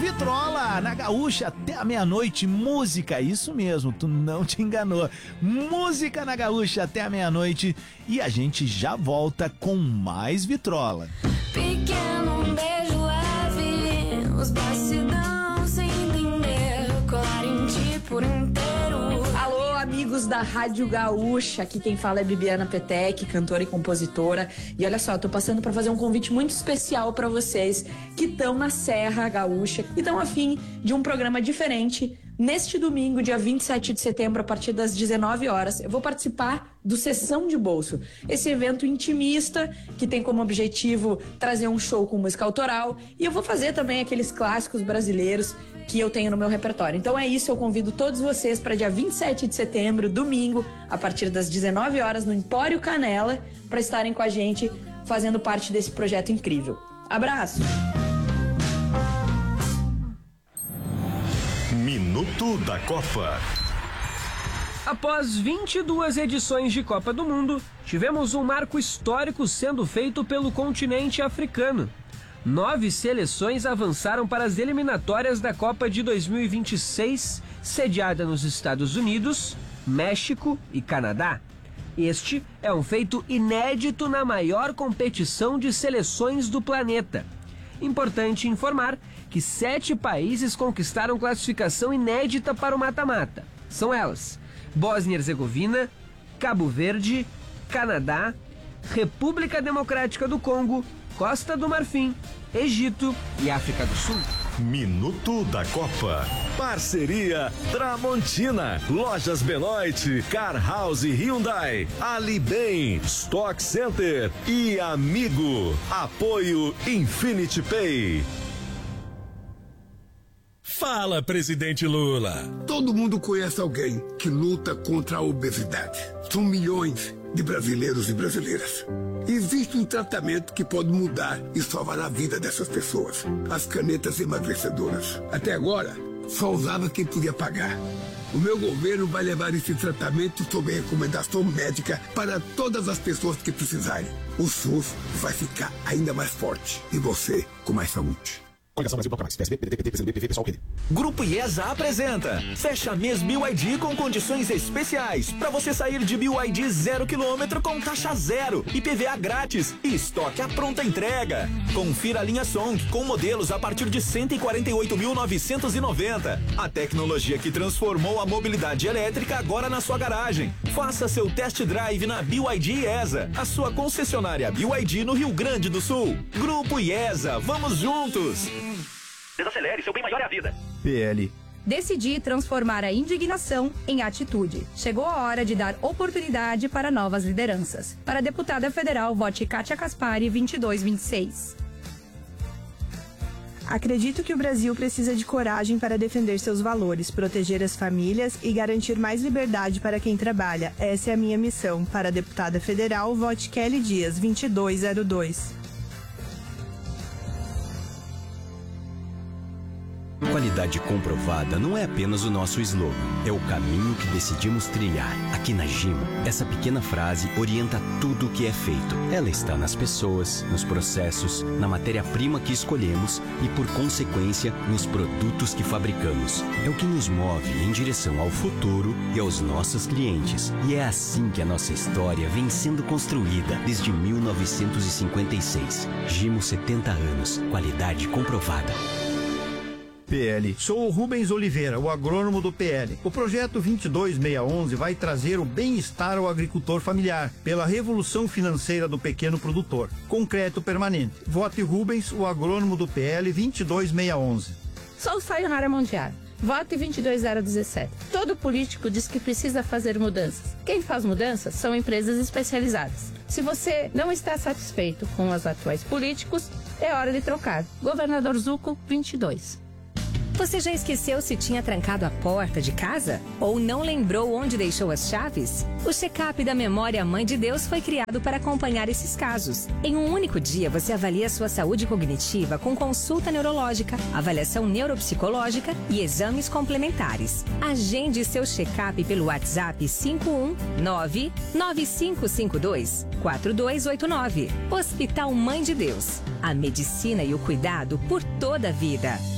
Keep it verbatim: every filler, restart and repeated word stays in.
Vitrola na Gaúcha até a meia-noite. Música, isso mesmo, tu não te enganou. Música na Gaúcha até a meia-noite. E a gente já volta com mais Vitrola. Pequeno, um beijo leve, os bastidão sem entender, colar em ti por inteiro. Alô, amigos da Rádio Gaúcha, aqui quem fala é Bibiana Petec, cantora e compositora. E olha só, eu tô passando pra fazer um convite muito especial pra vocês que estão na Serra Gaúcha e estão afim de um programa diferente. Neste domingo, dia vinte e sete de setembro, a partir das dezenove horas, eu vou participar do Sessão de Bolso. Esse evento intimista que tem como objetivo trazer um show com música autoral, e eu vou fazer também aqueles clássicos brasileiros que eu tenho no meu repertório. Então é isso, eu convido todos vocês para dia vinte e sete de setembro, domingo, a partir das dezenove horas, no Empório Canela, para estarem com a gente fazendo parte desse projeto incrível. Abraço! Minuto da Copa. Após vinte e duas edições de Copa do Mundo, tivemos um marco histórico sendo feito pelo continente africano. Nove seleções avançaram para as eliminatórias da Copa de dois mil e vinte e seis, sediada nos Estados Unidos, México e Canadá. Este é um feito inédito na maior competição de seleções do planeta. Importante informar que sete países conquistaram classificação inédita para o mata-mata. São elas: Bósnia e Herzegovina, Cabo Verde, Canadá, República Democrática do Congo, Costa do Marfim, Egito e África do Sul. Minuto da Copa. Parceria Tramontina, Lojas Benoit, Car House Hyundai, Ali Bem, Stock Center e Amigo. Apoio Infinity Pay. Fala, presidente Lula. Todo mundo conhece alguém que luta contra a obesidade. São milhões de brasileiros e brasileiras. Existe um tratamento que pode mudar e salvar a vida dessas pessoas. As canetas emagrecedoras. Até agora, só usava quem podia pagar. O meu governo vai levar esse tratamento sob recomendação médica para todas as pessoas que precisarem. O SUS vai ficar ainda mais forte e você com mais saúde. Coligação Brasil Bloco Mais, P S B, P D T, P C B, P V, Pessoal, P D. Grupo IESA apresenta Fecha mês B Y D com condições especiais para você sair de B Y D zero quilômetro com taxa zero, I P V A grátis e estoque à pronta entrega. Confira a linha Song com modelos a partir de cento e quarenta e oito mil novecentos e noventa. A tecnologia que transformou a mobilidade elétrica agora na sua garagem. Faça seu test drive na B Y D IESA, a sua concessionária B Y D no Rio Grande do Sul. Grupo IESA, vamos juntos! Desacelere, seu bem maior é a vida. P L. Decidi transformar a indignação em atitude. Chegou a hora de dar oportunidade para novas lideranças. Para a deputada federal, vote Kátia Caspari vinte e dois vinte e seis. Acredito que o Brasil precisa de coragem para defender seus valores, proteger as famílias e garantir mais liberdade para quem trabalha. Essa é a minha missão. Para a deputada federal, vote Kelly Dias vinte e dois zero dois. Qualidade comprovada não é apenas o nosso slogan, é o caminho que decidimos trilhar. Aqui na Gimo, essa pequena frase orienta tudo o que é feito. Ela está nas pessoas, nos processos, na matéria-prima que escolhemos e, por consequência, nos produtos que fabricamos. É o que nos move em direção ao futuro e aos nossos clientes. E é assim que a nossa história vem sendo construída desde mil novecentos e cinquenta e seis. Gimo, setenta anos. Qualidade comprovada. P L. Sou o Rubens Oliveira, o agrônomo do P L. O projeto vinte e dois mil seiscentos e onze vai trazer o bem-estar ao agricultor familiar, pela revolução financeira do pequeno produtor. Concreto permanente. Vote Rubens, o agrônomo do P L vinte e dois mil seiscentos e onze. Sou Sayonara Mondiar. Vote vinte e dois mil dezessete. Todo político diz que precisa fazer mudanças. Quem faz mudanças são empresas especializadas. Se você não está satisfeito com os atuais políticos, é hora de trocar. Governador Zucco, vinte e dois. Você já esqueceu se tinha trancado a porta de casa? Ou não lembrou onde deixou as chaves? O check-up da Memória Mãe de Deus foi criado para acompanhar esses casos. Em um único dia, você avalia sua saúde cognitiva com consulta neurológica, avaliação neuropsicológica e exames complementares. Agende seu check-up pelo WhatsApp cinco um nove nove cinco cinco dois quatro dois oito nove. Hospital Mãe de Deus. A medicina e o cuidado por toda a vida.